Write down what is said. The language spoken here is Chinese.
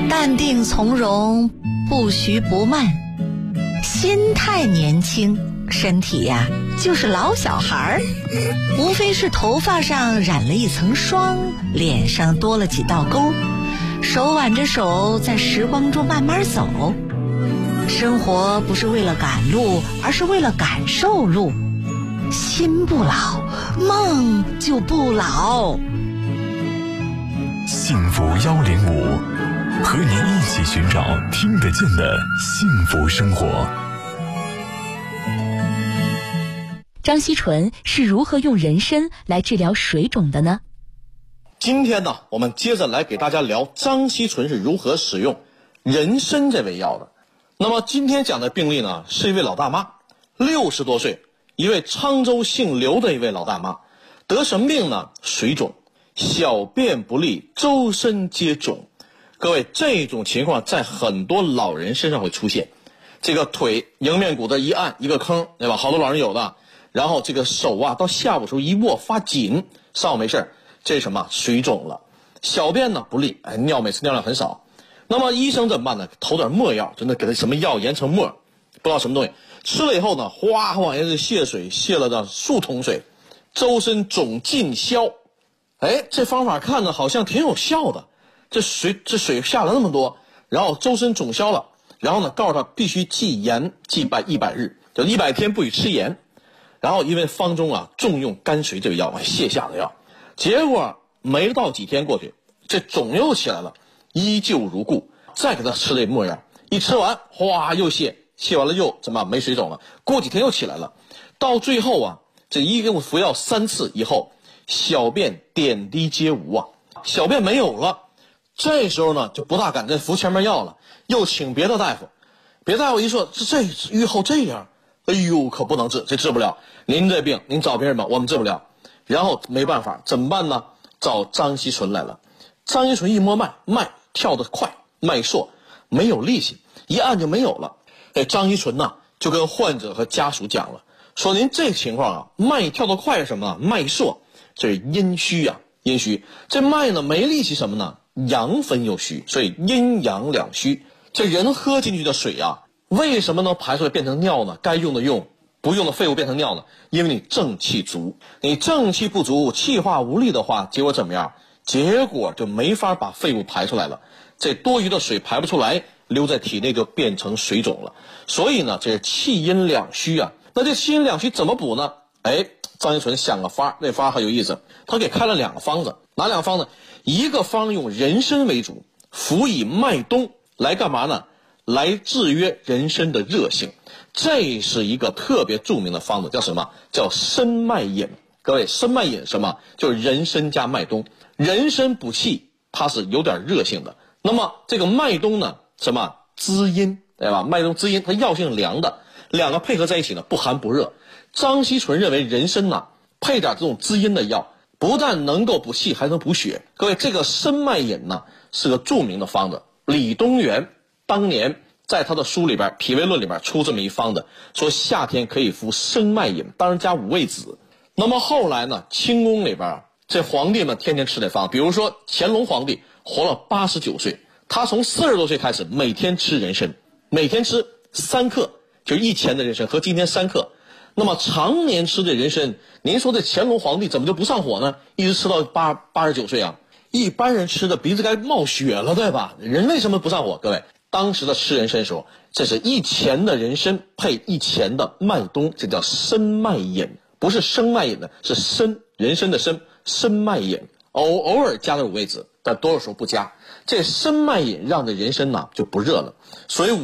淡定从容，不徐不慢，心态年轻，身体呀就是老小孩儿，无非是头发上染了一层霜，脸上多了几道沟，手挽着手在时光中慢慢走。生活不是为了赶路，而是为了感受路。心不老，梦就不老。 幸福105，和您一起寻找听得见的幸福生活。 张锡纯是如何用人参来治疗水肿的呢？ 今天呢，我们接着来给大家聊张锡纯是如何使用人参这味药的。那么今天讲的病例呢，是一位老大妈，60多岁，一位沧州姓刘的一位老大妈，得什么病呢？水肿，小便不利，周身皆肿。各位，这种情况在很多老人身上会出现，这个腿迎面骨的一按一个坑，对吧？好多老人有的。然后这个手啊，到下午的时候一握发紧，上午没事，这是什么？水肿了。小便呢不利，每次尿量很少。那么医生怎么办呢？投点墨药，真的给他什么药研成沫，不知道什么东西，吃了以后呢，哗往下就泄水，泄了这数桶水，周身肿尽消。这方法看着好像挺有效的，这水下了那么多，然后周身肿消了，然后呢告诉他必须忌盐忌100日，就100天不许吃盐。然后因为方中啊重用甘水这个药，泻下的药，结果没到几天过去，这肿又起来了，依旧如故。再给他吃这墨药，一吃完哗又泻完了又怎么没水肿了，过几天又起来了。到最后啊，这一共服药3次以后，小便点滴皆无啊，小便没有了。这时候呢就不大敢再服前面药了，又请别的大夫。别大夫一说这愈后这样，哎呦可不能治，这治不了，您这病您找别人吧，我们治不了。然后没办法怎么办呢？找张锡纯来了。张锡纯一摸脉跳得快，脉硕，没有力气，一按就没有了。张锡纯呢就跟患者和家属讲了，说您这情况啊，脉跳得快是什么？脉硕，这是阴虚啊，阴虚。这脉呢没力气什么呢？阳分又虚，所以阴阳两虚。这人喝进去的水啊，为什么能排出来变成尿呢？该用的用，不用的废物变成尿呢？因为你正气足，你正气不足，气化无力的话，结果怎么样？结果就没法把废物排出来了，这多余的水排不出来，留在体内就变成水肿了。所以呢，这是气阴两虚啊。那这气阴两虚怎么补呢？张锡纯想个法，那法很有意思，他给开了2个方子。哪2个方子？一个方用人参为主，辅以麦冬，来干嘛呢？来制约人参的热性。这是一个特别著名的方子，叫什么？叫参麦饮。各位，参麦饮什么？就是人参加麦冬。人参补气，它是有点热性的。那么这个麦冬呢，什么？滋阴，对吧？麦冬滋阴，它药性凉的，2个配合在一起呢，不寒不热。张锡纯认为人参呢，配点这种滋阴的药，不但能够补气，还能补血。各位，这个参麦饮呢，是个著名的方子。李东垣当年在他的书里边《脾胃论》里边出这么一方子，说夏天可以服参麦饮，当然加五味子。那么后来呢，清宫里边这皇帝们天天吃这方，比如说乾隆皇帝活了89岁，他从40多岁开始每天吃人参，每天吃3克，就是1钱的人参和今天3克。那么常年吃这人参，您说这乾隆皇帝怎么就不上火呢？一直吃到89岁啊！一般人吃的鼻子该冒血了，对吧？人为什么不上火？各位，当时的吃人参时候，这是1钱的人参配1钱的麦冬，这叫参麦饮，不是生麦饮的，是参，人参的参，参麦饮。偶尔加点五味子，但多数时候不加。这参麦饮让这人参呢就不热了，所以